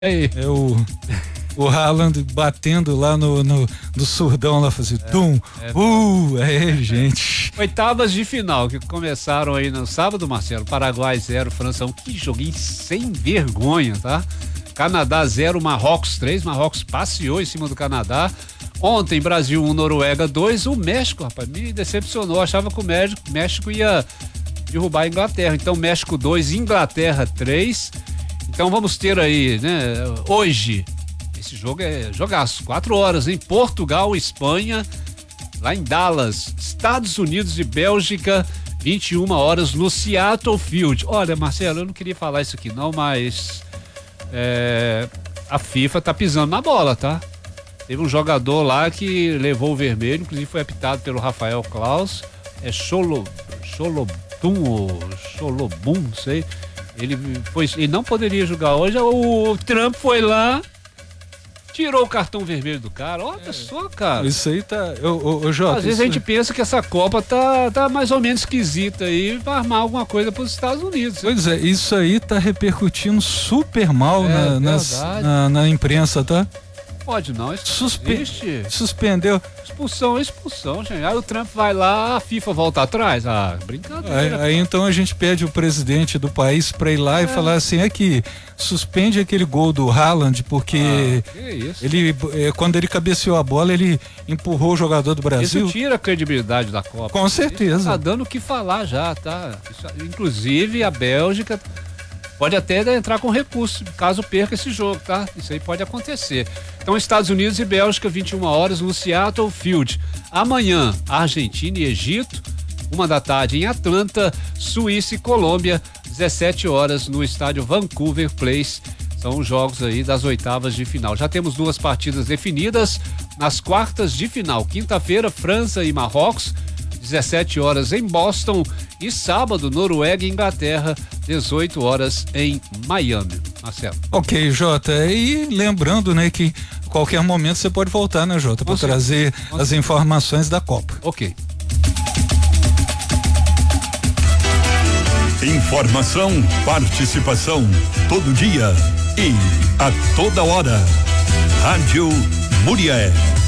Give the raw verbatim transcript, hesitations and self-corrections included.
É o, o Haaland batendo lá no, no, no surdão lá, fazendo é, tum, é, uh, é, gente. Oitavas de final que começaram aí no sábado, Marcelo. Paraguai zero, França um. Que joguinho sem vergonha, tá? Canadá zero, Marrocos três. Marrocos passeou em cima do Canadá. Ontem, Brasil um, Noruega dois. O México, rapaz, me decepcionou. Achava que o México, México ia derrubar a Inglaterra. Então, México dois, Inglaterra três. Então vamos ter aí, né, hoje, esse jogo é jogaço, quatro horas, em Portugal, Espanha, lá em Dallas, Estados Unidos e Bélgica, vinte e uma horas no Seattle Field. Olha, Marcelo, eu não queria falar isso aqui não, mas é, a FIFA tá pisando na bola, tá? Teve um jogador lá que levou o vermelho, inclusive foi apitado pelo Rafael Claus, é Cholo, Cholobum ou Cholobum, não sei. Ele, foi, ele não poderia jogar hoje. O Trump foi lá, tirou o cartão vermelho do cara. Olha é, só, cara. Isso aí tá. Eu, eu, eu, Jota, Às vezes a gente pensa que essa Copa tá, tá mais ou menos esquisita aí pra armar alguma coisa pros Estados Unidos. Pois é, isso aí tá repercutindo super mal é, na, nas, na, na imprensa, tá? Pode não, isso Suspe existe. Suspendeu. Expulsão, expulsão, gente. Aí o Trump vai lá, a FIFA volta atrás. Ah, brincadeira. Aí, aí então a gente pede o presidente do país pra ir lá é. e falar assim, aqui, suspende aquele gol do Haaland, porque ah, que isso? ele, quando ele cabeceou a bola, ele empurrou o jogador do Brasil. Isso tira a credibilidade da Copa. Com certeza. Isso tá dando o que falar já, tá? Isso, inclusive a Bélgica pode até entrar com recurso, caso perca esse jogo, tá? Isso aí pode acontecer. Então, Estados Unidos e Bélgica, vinte e uma horas no Seattle Field. Amanhã, Argentina e Egito, uma da tarde em Atlanta, Suíça e Colômbia, dezessete horas no estádio Vancouver Place. São os jogos aí das oitavas de final. Já temos duas partidas definidas nas quartas de final. Quinta-feira, França e Marrocos, dezessete horas em Boston, e sábado, Noruega e Inglaterra, dezoito horas em Miami. Marcelo. Ok, Jota, e lembrando, né, que a qualquer momento você pode voltar, né, Jota, para trazer as informações da Copa. Ok. Informação, participação, todo dia e a toda hora. Rádio Muriel.